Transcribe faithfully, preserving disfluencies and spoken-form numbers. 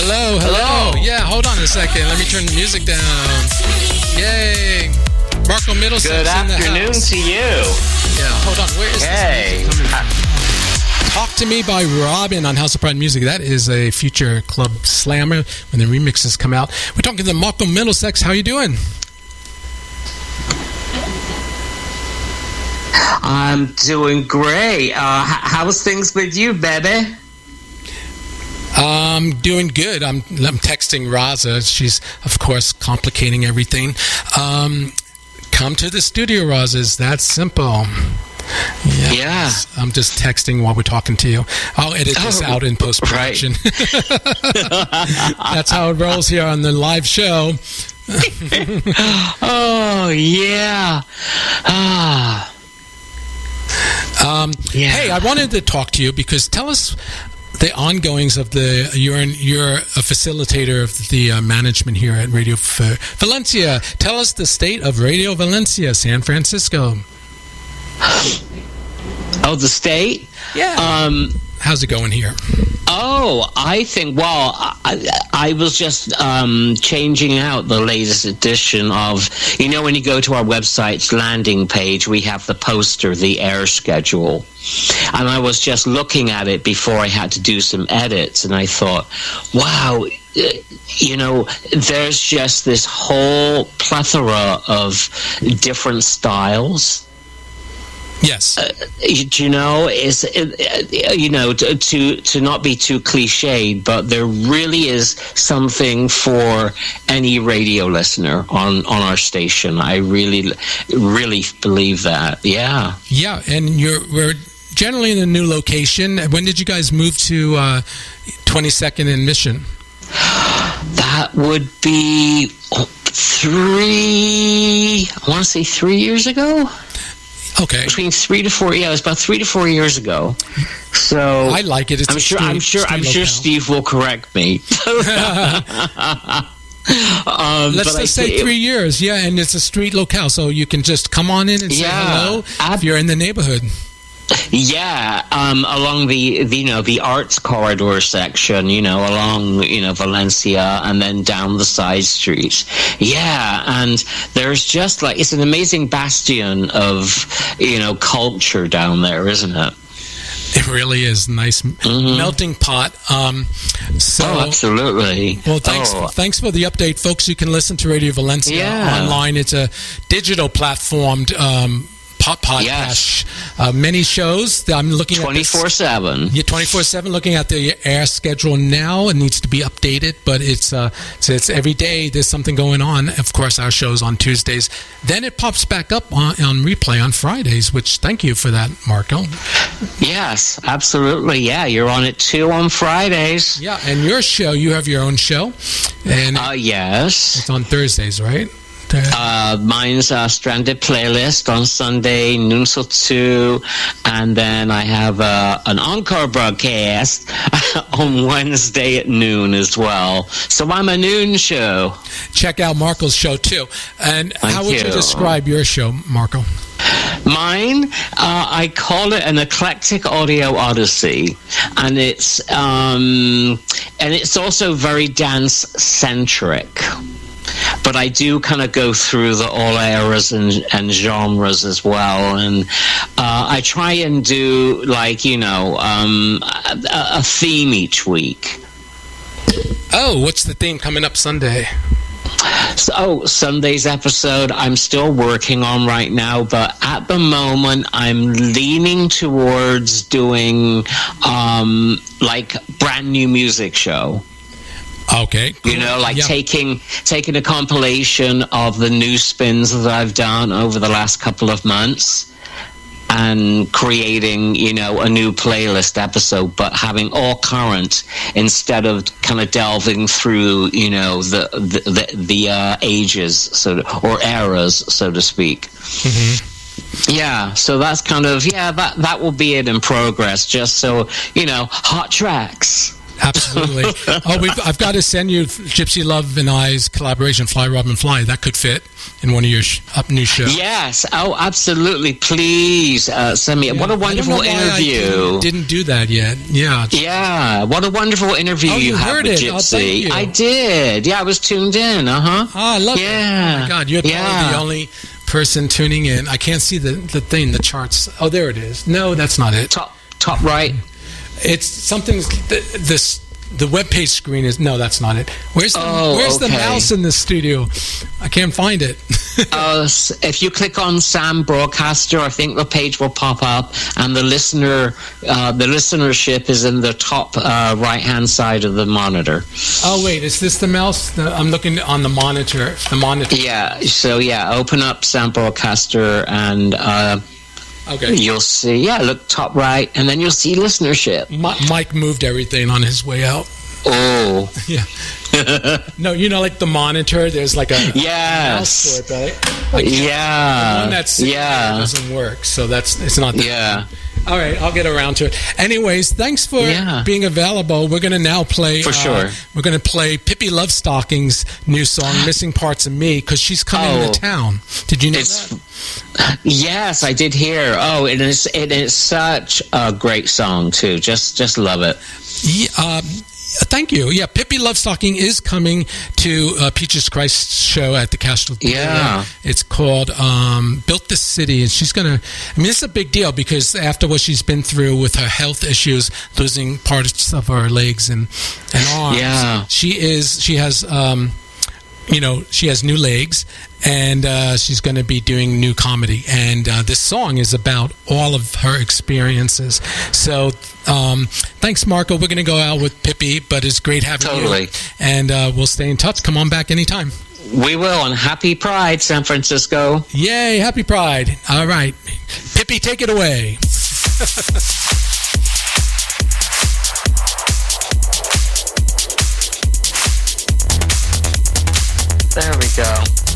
Hello, hello. Hello. Yeah, hold on a second. Let me turn the music down. Yay. Marco Middlesex Good in the afternoon house. to you. Yeah, hold on. Where is Hey. this music coming from? Talk to Me by Robin on House of Pride Music. That is a future club slammer when the remixes come out. We're talking to Marco Middlesex. How you doing? I'm doing great. Uh, h- how's things with you, baby? Um, doing good. I'm I'm texting Raza. She's, of course, complicating everything. Um, come to the studio, Raza. It's that simple. Yes. Yeah. I'm just texting while we're talking to you. I'll edit this Oh, out in post-production. That's how it rolls here on the live show. Oh, yeah. Ah. Um, Yeah. Hey, I wanted to talk to you because tell us the ongoings of the you're in, you're a facilitator of the uh, management here at Radio F- Valencia. Tell us the state of Radio Valencia, San Francisco. Oh, the state? Yeah. Um. How's it going here? Oh, I think, well, I, I was just um, changing out the latest edition of, you know, when you go to our website's landing page, we have the poster, the air schedule. And I was just looking at it before I had to do some edits, and I thought, wow, you know, there's just this whole plethora of different styles. Yes. Uh, you know, is uh, you know to, to to not be too cliched, but there really is something for any radio listener on on our station. I really, really believe that. Yeah. Yeah, and you're we're generally in a new location. When did you guys move to uh, twenty-second and Mission? That would be three. I want to say three years ago. Okay. Between three to four, yeah, it was about three to four years ago. So I like it. It's I'm a sure. street- I'm sure. I'm street sure locale. Steve will correct me. um, Let's but I just say thi- three years. Yeah, and it's a street locale, so you can just come on in and say Yeah. hello Ab- if you're in the neighborhood. Yeah, um, along the, the you know the arts corridor section, you know, along you know Valencia, and then down the side streets. Yeah, and there's just like it's an amazing bastion of you know culture down there, isn't it? It really is nice Mhm. melting pot. Um, so, Oh, absolutely. well, thanks. Oh. Thanks for the update, folks. You can listen to Radio Valencia Yeah. online. It's a digital platformed um, pop podcast. Yes. Uh, many shows. I'm looking at this- twenty-four seven. Yeah, twenty-four seven. Looking at the air schedule now, it needs to be updated, but it's uh, so it's every day. There's something going on. Of course, our show's on Tuesdays. Then it pops back up on, on replay on Fridays. Which thank you for that, Marco. Yes, absolutely. Yeah, you're on it too on Fridays. Yeah, and your show, you have your own show, and Uh, yes. it's on Thursdays, right? Uh, mine's a Stranded Playlist on Sunday, noon till two. And then I have uh, an encore broadcast on Wednesday at noon as well. So I'm a noon show. Check out Marco's show, too. And Thank how would you you. describe your show, Marco? Mine, uh, I call it an eclectic audio odyssey, and it's um, and it's also very dance centric. But I do kind of go through the all eras and, and genres as well, and uh, I try and do like you know um, a, a theme each week. Oh, what's the theme coming up Sunday? So, oh, Sunday's episode I'm still working on right now, but at the moment I'm leaning towards doing um, like brand new music show. Okay. You know, like Yeah. taking taking a compilation of the new spins that I've done over the last couple of months and creating, you know, a new playlist episode, but having all current instead of kind of delving through, you know, the the the, the uh, ages, so to, or eras, so to speak. Mm-hmm. Yeah, so that's kind of yeah, that that will be it in progress. Just so you know, hot tracks. Absolutely. Oh, we've, I've got to send you Gypsy Love and I's collaboration, Fly Robin Fly. That could fit in one of your sh- up new shows. Yes. Oh, absolutely. Please uh, send me. Yeah. What a wonderful interview. Didn't, didn't do that yet. Yeah. Yeah. What a wonderful interview oh, you, you have heard with it. Gypsy. Oh, I did. Yeah, I was tuned in. Uh huh. Oh, I love yeah. it. Oh my God, you're yeah. probably the only person tuning in. I can't see the the thing, the charts. Oh, there it is. No, that's not it. Top top right. It's something. This. The webpage screen is no, that's not it. Where's the oh, Where's okay. the mouse in the studio? I can't find it. uh, if you click on Sam Broadcaster, I think the page will pop up, and the listener, uh, the listenership is in the top uh, right hand side of the monitor. Oh wait, is this the mouse? The, I'm looking on the monitor. The monitor. Yeah. So yeah, open up Sam Broadcaster and. Uh, Okay. You'll see, yeah, look top right, and then you'll see listenership. M- Mike moved everything on his way out. Oh. Yeah. No, you know, like the monitor, there's like a yes. mouse for it, right? Like, yeah. The one that's yeah. doesn't work, so that's it's not. That yeah. All right, I'll get around to it. Anyways, thanks for yeah. being available. We're going to now play. For sure. Uh, we're going to play Pippi Lovestocking's new song, "Missing Parts of Me," because she's coming oh. to town. Did you know it's, that? Yes, I did hear. Oh, it is. It is such a great song too. Just, just love it. Yeah. Um, Thank you. Yeah, Pippi Lovestocking is coming to uh, Peaches Christ show at the Castro. Yeah. It's called um, Built This City, and she's going to, I mean, it's a big deal because after what she's been through with her health issues, losing parts of her legs and, and arms, yeah. she is, she has, um, you know, she has new legs, and uh, she's going to be doing new comedy. And uh, this song is about all of her experiences. So um, thanks, Marco. We're going to go out with Pippi, but it's great having totally. you. And uh, we'll stay in touch. Come on back anytime. We will. And happy Pride, San Francisco. Yay, happy Pride. All right. Pippi, take it away. There we go.